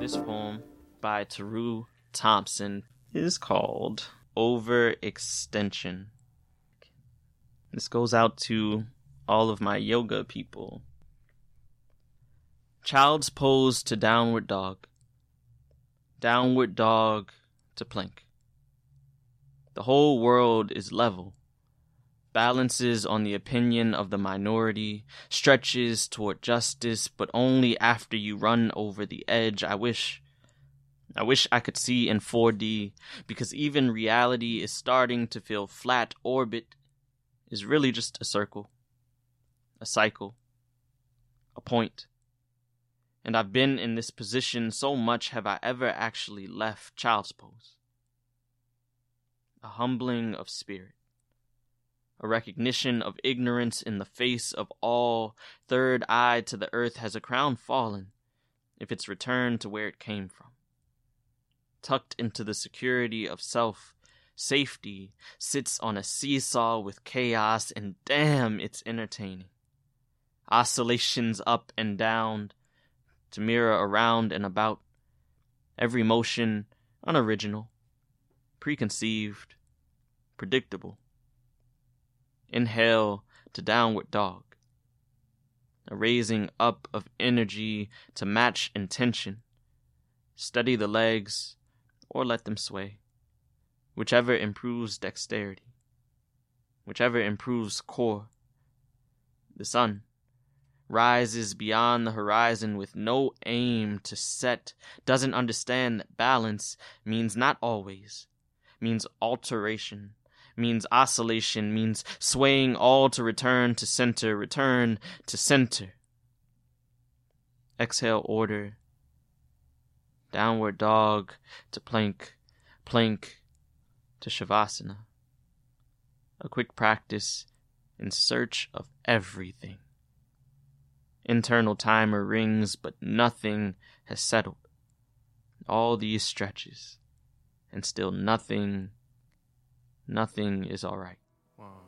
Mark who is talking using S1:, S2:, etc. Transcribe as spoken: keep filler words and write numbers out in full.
S1: This poem by Taru Thompson is called Overextension. This goes out to all of my yoga people. Child's pose to downward dog. Downward dog to plank. The whole world is level. Balances on the opinion of the minority, stretches toward justice, but only after you run over the edge. I wish, I wish I could see in four D, because even reality is starting to feel flat. Orbit is really just a circle, a cycle, a point. And I've been in this position so much, have I ever actually left child's pose? A humbling of spirit. A recognition of ignorance in the face of all. Third eye to the earth, has a crown fallen, if it's returned to where it came from? Tucked into the security of self, safety sits on a seesaw with chaos, and damn, it's entertaining. Oscillations up and down, to mirror around and about. Every motion unoriginal, preconceived, predictable. Inhale to downward dog. A raising up of energy to match intention. Steady the legs or let them sway. Whichever improves dexterity. Whichever improves core. The sun rises beyond the horizon with no aim to set. Doesn't understand that balance means not always. Means alteration. Means oscillation, means swaying all to return to center, return to center. Exhale, order. Downward dog to plank, plank to shavasana. A quick practice in search of everything. Internal timer rings, but nothing has settled. All these stretches, and still nothing Nothing is all right.
S2: One.